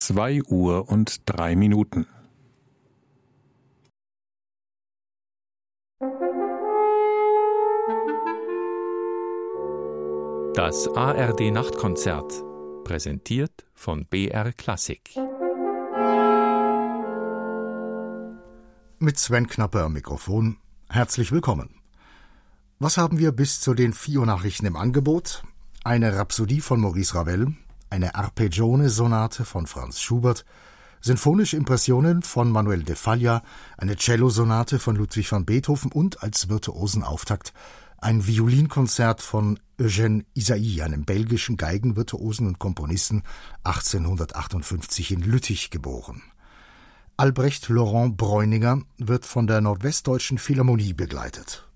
2:03. Das ARD-Nachtkonzert, präsentiert von BR Klassik. Mit Sven Knapper am Mikrofon. Herzlich willkommen. Was haben wir bis zu den 4 Nachrichten im Angebot? Eine Rhapsodie von Maurice Ravel, eine Arpeggione-Sonate von Franz Schubert, sinfonische Impressionen von Manuel de Falla, eine Cellosonate von Ludwig van Beethoven und als Virtuosenauftakt ein Violinkonzert von Eugène Ysaÿe, einem belgischen Geigenvirtuosen und Komponisten, 1858 in Lüttich geboren. Albrecht Laurent Breuninger wird von der Nordwestdeutschen Philharmonie begleitet.